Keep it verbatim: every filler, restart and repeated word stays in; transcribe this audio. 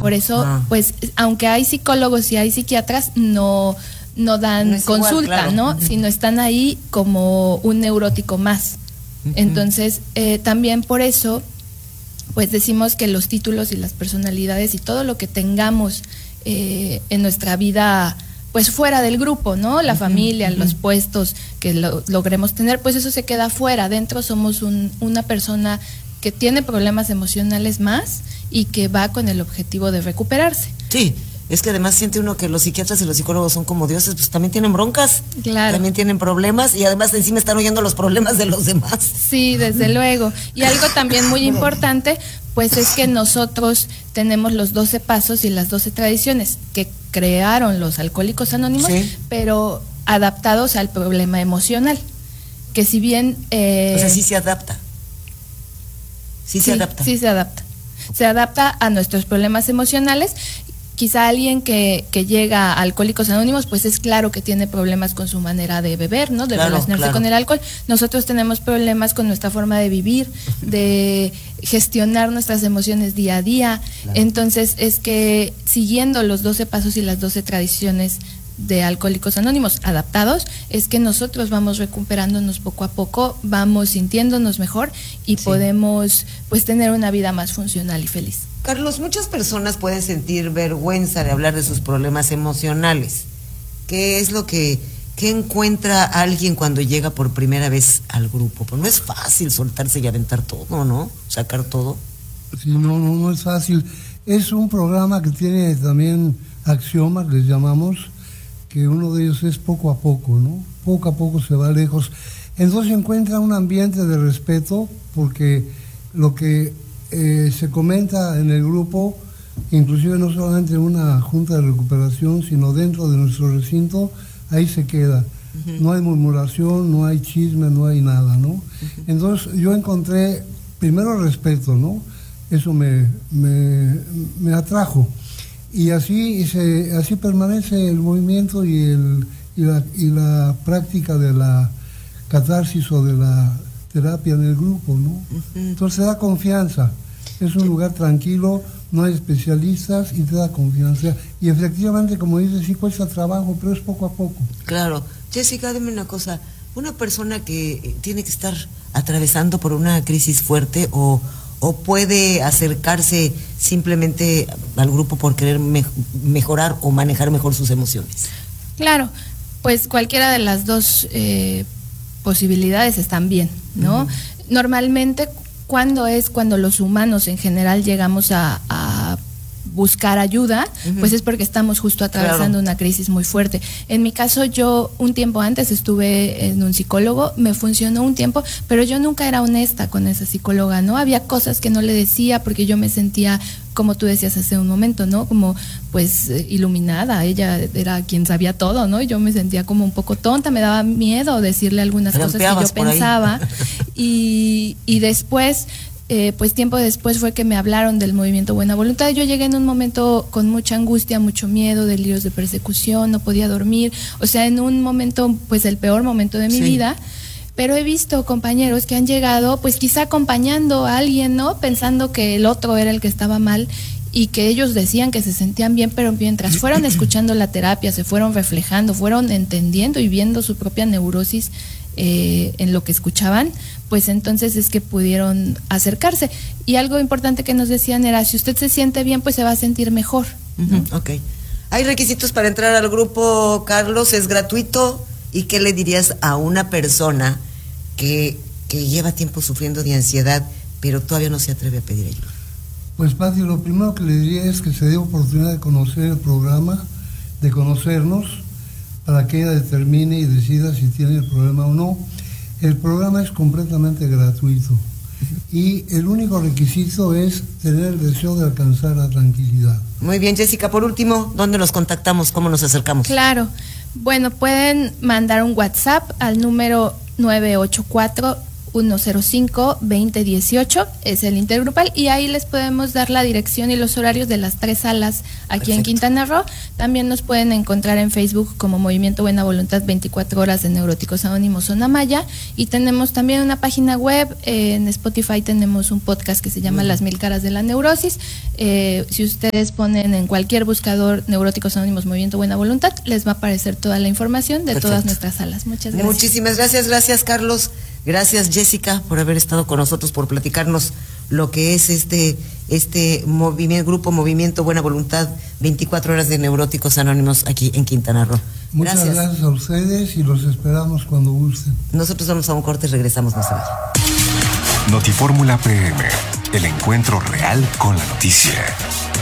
Por eso, ah. pues, aunque hay psicólogos y hay psiquiatras, no, no dan no consulta, igual, claro. ¿no? Uh-huh. Sino están ahí como un neurótico más. Uh-huh. Entonces, eh, también por eso, pues decimos que los títulos y las personalidades y todo lo que tengamos eh, en nuestra vida, pues fuera del grupo, ¿no? La uh-huh. familia, uh-huh. los puestos que lo, logremos tener, pues eso se queda fuera. Dentro somos un, una persona que tiene problemas emocionales más y que va con el objetivo de recuperarse. Sí, es que además siente uno que los psiquiatras y los psicólogos son como dioses, pues también tienen broncas, claro. también tienen problemas y además encima están oyendo los problemas de los demás. Sí, desde luego. Y algo también muy importante, pues es que nosotros tenemos los doce pasos y las doce tradiciones que crearon los Alcohólicos Anónimos, sí. pero adaptados al problema emocional, que si bien... Eh, o sea, sí se adapta. Sí, sí se adapta. Sí se adapta. Se adapta a nuestros problemas emocionales. Quizá alguien que, que llega a Alcohólicos Anónimos, pues es claro que tiene problemas con su manera de beber, ¿no? De claro, relacionarse claro. con el alcohol. Nosotros tenemos problemas con nuestra forma de vivir, de gestionar nuestras emociones día a día. Claro. Entonces, es que siguiendo los doce pasos y las doce tradiciones de Alcohólicos Anónimos adaptados, es que nosotros vamos recuperándonos poco a poco, vamos sintiéndonos mejor y sí. podemos pues tener una vida más funcional y feliz. Carlos, muchas personas pueden sentir vergüenza de hablar de sus problemas emocionales. ¿Qué es lo que qué encuentra alguien cuando llega por primera vez al grupo? Pues no es fácil soltarse y aventar todo, ¿no? Sacar todo. Sí, no, no, no es fácil. Es un programa que tiene también axiomas, les llamamos, que uno de ellos es poco a poco, ¿no? Poco a poco se va lejos. Entonces encuentra un ambiente de respeto, porque lo que eh, se comenta en el grupo, inclusive no solamente en una junta de recuperación, sino dentro de nuestro recinto, ahí se queda. Uh-huh. No hay murmuración, no hay chisme, no hay nada, ¿no? Uh-huh. Entonces yo encontré, primero respeto, ¿no? Eso me, me, me atrajo. Y así y se, así permanece el movimiento y, el, y, la, y la práctica de la catarsis o de la terapia en el grupo, ¿no? Uh-huh. Entonces te da confianza, es un lugar tranquilo, no hay especialistas y te da confianza. Y efectivamente, como dices, sí cuesta trabajo, pero es poco a poco. Claro. Jessica, dime una cosa, una persona que tiene que estar atravesando por una crisis fuerte o... ¿O puede acercarse simplemente al grupo por querer me- mejorar o manejar mejor sus emociones? Claro, pues cualquiera de las dos eh, posibilidades están bien, ¿no? Uh-huh. Normalmente, ¿cuándo es cuando los humanos en general llegamos a, a buscar ayuda? Uh-huh. Pues es porque estamos justo atravesando claro. una crisis muy fuerte. En mi caso, yo un tiempo antes estuve en un psicólogo, me funcionó un tiempo, pero yo nunca era honesta con esa psicóloga, ¿no? Había cosas que no le decía porque yo me sentía, como tú decías hace un momento, ¿no? Como pues iluminada, ella era quien sabía todo, ¿no? Y yo me sentía como un poco tonta, me daba miedo decirle algunas cosas que yo pensaba y, y después... Eh, pues tiempo después fue que me hablaron del movimiento Buena Voluntad. Yo llegué en un momento con mucha angustia, mucho miedo, delirios de persecución, no podía dormir, o sea, en un momento, pues el peor momento de mi sí. vida, pero he visto compañeros que han llegado, pues quizá acompañando a alguien, ¿no? Pensando que el otro era el que estaba mal y que ellos decían que se sentían bien, pero mientras fueron escuchando la terapia, se fueron reflejando, fueron entendiendo y viendo su propia neurosis eh, en lo que escuchaban, pues entonces es que pudieron acercarse. Y algo importante que nos decían era, si usted se siente bien, pues se va a sentir mejor, ¿no? Uh-huh, ok. ¿Hay requisitos para entrar al grupo, Carlos? ¿Es gratuito? ¿Y qué le dirías a una persona que, que lleva tiempo sufriendo de ansiedad, pero todavía no se atreve a pedir ayuda? Pues, Pati, lo primero que le diría es que se dé oportunidad de conocer el programa, de conocernos, para que ella determine y decida si tiene el problema o no. El programa es completamente gratuito y el único requisito es tener el deseo de alcanzar la tranquilidad. Muy bien, Jessica, por último, ¿dónde nos contactamos? ¿Cómo nos acercamos? Claro, bueno, pueden mandar un WhatsApp al número nueve ocho cuatro, uno cero cinco, veinte dieciocho, es el intergrupal, y ahí les podemos dar la dirección y los horarios de las tres salas aquí Perfecto. En Quintana Roo. También nos pueden encontrar en Facebook como Movimiento Buena Voluntad veinticuatro horas de Neuróticos Anónimos Zona Maya, y tenemos también una página web, eh, en Spotify tenemos un podcast que se llama Las Mil Caras de la Neurosis. Eh, si ustedes ponen en cualquier buscador Neuróticos Anónimos Movimiento Buena Voluntad, les va a aparecer toda la información de Perfecto. Todas nuestras salas. Muchas gracias. Muchísimas gracias, gracias Carlos, gracias Jessica por haber estado con nosotros, por platicarnos lo que es este este movimiento, grupo Movimiento Buena Voluntad, veinticuatro horas de Neuróticos Anónimos aquí en Quintana Roo. Muchas gracias, gracias a ustedes y los esperamos cuando gusten. Nosotros vamos a un corte y regresamos, no se vayan. Notifórmula P M, el encuentro real con la noticia.